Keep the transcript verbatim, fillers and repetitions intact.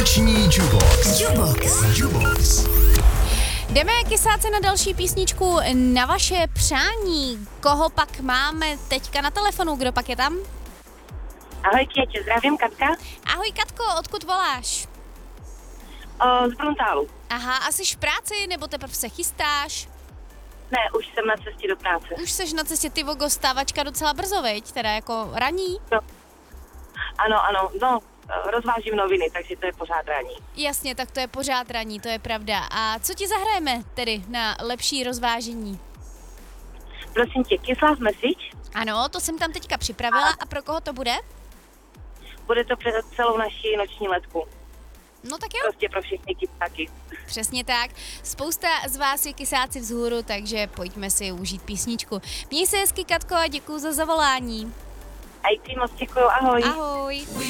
Noční Jubox. Jubox. Jubox. Jdeme kysáce na další písničku na vaše přání. Koho pak máme teďka na telefonu? Kdo pak je tam? Ahoj Kětě, zdravím Katka. Ahoj Katko, odkud voláš? O, z Bruntálu. Aha, a jsi v práci nebo teprve se chystáš? Ne, už jsem na cestě do práce. Už seš na cestě, ty vogo, stávačka docela brzo, veď? Teda jako raní? No. Ano, ano, no, rozvážím noviny, takže to je pořád raní. Jasně, tak to je pořád raní, to je pravda. A co ti zahrajeme tedy na lepší rozvážení? Prosím tě, Kiss Love Message. Ano, to jsem tam teďka připravila. A pro koho to bude? Bude to před celou naší noční letku. No tak jo. Prostě pro všechny kysáky. Přesně tak. Spousta z vás je kysáci vzhůru, takže pojďme si užít písničku. Měj se hezky, Katko, a děkuju za zavolání. A i ty moc děkuju, ahoj. Ahoj.